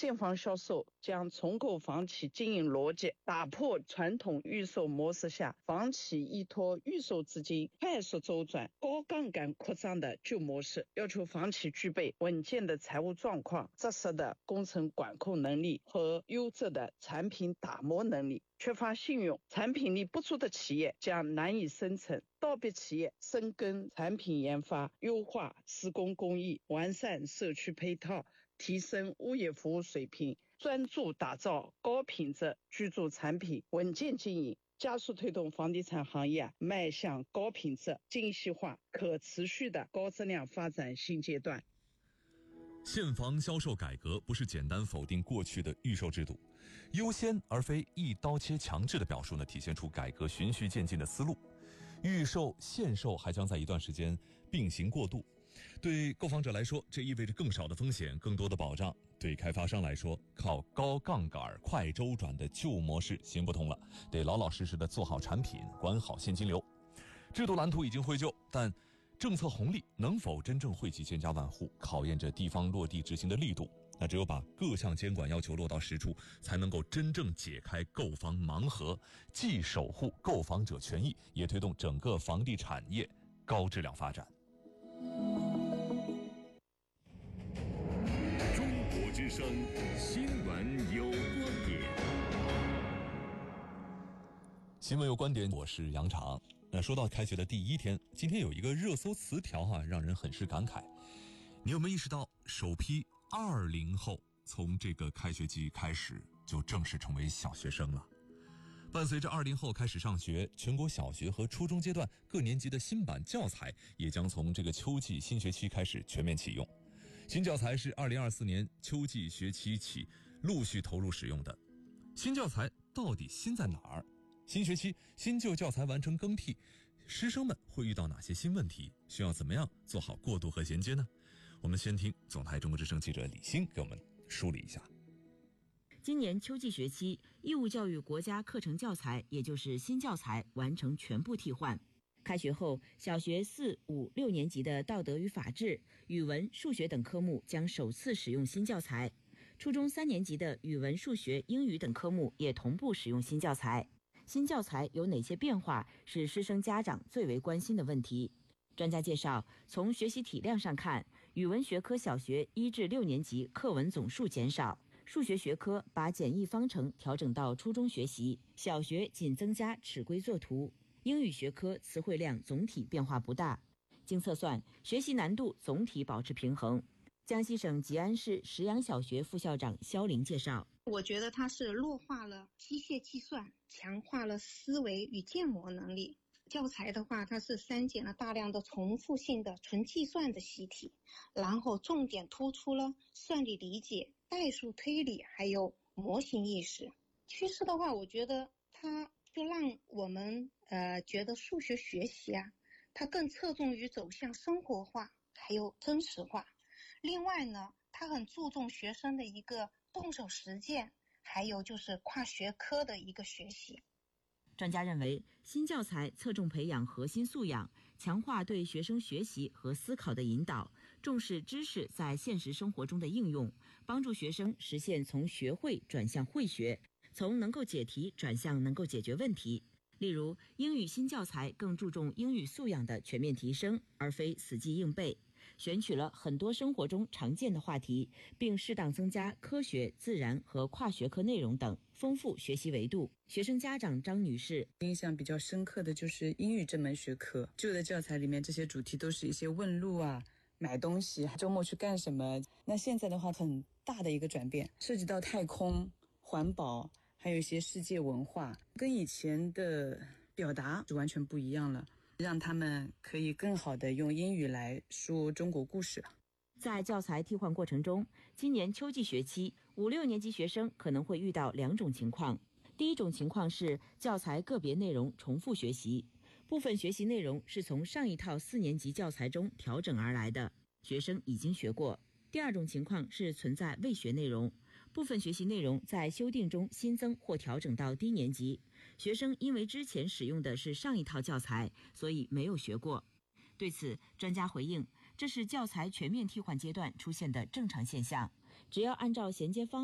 现房销售将重构房企经营逻辑，打破传统预售模式下房企依托预售资金快速周转、高杠杆扩张的旧模式，要求房企具备稳健的财务状况、扎实的工程管控能力和优质的产品打磨能力。缺乏信用、产品力不足的企业将难以生存，倒闭企业深耕产品研发，优化施工工艺，完善社区配套，提升物业服务水平，专注打造高品质居住产品，稳健经营，加速推动房地产行业迈向高品质、精细化、可持续的高质量发展新阶段。 现房销售改革不是简单否定过去的预售制度，优先而非一刀切强制的表述呢，体现出改革循序渐进的思路。预售、现售还将在一段时间并行过渡。对购房者来说，这意味着更少的风险、更多的保障；对开发商来说，靠高杠杆、快周转的旧模式行不通了，得老老实实的做好产品，管好现金流。制度蓝图已经绘就，但政策红利能否真正惠及千家万户，考验着地方落地执行的力度。那只有把各项监管要求落到实处，才能够真正解开购房盲盒，既守护购房者权益，也推动整个房地产业高质量发展。 中国之声新闻有观点。 新闻有观点，我是杨常。说到开学的第一天，今天有一个热搜词条让人很是感慨。你有没有意识到，首批20后从这个开学季开始就正式成为小学生了？伴随着20后开始上学，全国小学和初中阶段各年级的新版教材也将从这个秋季新学期开始全面启用。新教材是2024年秋季学期起陆续投入使用的。新教材到底新在哪儿？新学期新旧教材完成更替，师生们会遇到哪些新问题？需要怎么样做好过渡和衔接呢？我们先听总台中国之声记者李欣给我们梳理一下。 今年秋季学期，义务教育国家课程教材，也就是新教材完成全部替换。开学后，小学4、5、6年级的道德与法治、语文、数学等科目将首次使用新教材。初中3年级的语文、数学、英语等科目也同步使用新教材。新教材有哪些变化是师生家长最为关心的问题？专家介绍，从学习体量上看，语文学科小学1至6年级课文总数减少，数学学科把简易方程调整到初中学习，小学仅增加尺规作图，英语学科词汇量总体变化不大。经测算，学习难度总体保持平衡。江西省吉安市石阳小学副校长肖玲介绍， 我觉得它是弱化了机械计算，强化了思维与建模能力。教材的话，它是删减了大量的重复性的纯计算的习题，然后重点突出了算力理解、代数推理还有模型意识。趋势的话，我觉得它就让我们觉得数学学习它更侧重于走向生活化还有真实化。另外呢，它很注重学生的一个动手实践，还有就是跨学科的一个学习。 专家认为，新教材侧重培养核心素养，强化对学生学习和思考的引导，重视知识在现实生活中的应用，帮助学生实现从学会转向会学，从能够解题转向能够解决问题。例如，英语新教材更注重英语素养的全面提升，而非死记硬背，选取了很多生活中常见的话题，并适当增加科学、自然和跨学科内容等，丰富学习维度。学生家长张女士印象比较深刻的就是英语这门学科，旧的教材里面这些主题都是一些问路买东西、周末去干什么。那现在的话，很大的一个转变，涉及到太空、环保，还有一些世界文化，跟以前的表达就完全不一样了，让他们可以更好的用英语来说中国故事。 在教材替换过程中，今年秋季学期5、6年级学生可能会遇到2种情况。第一种情况是教材个别内容重复学习，部分学习内容是从上一套4年级教材中调整而来的，学生已经学过。第二种情况是存在未学内容，部分学习内容在修订中新增或调整到低年级，学生因为之前使用的是上一套教材，所以没有学过。对此，专家回应，这是教材全面替换阶段出现的正常现象，只要按照衔接方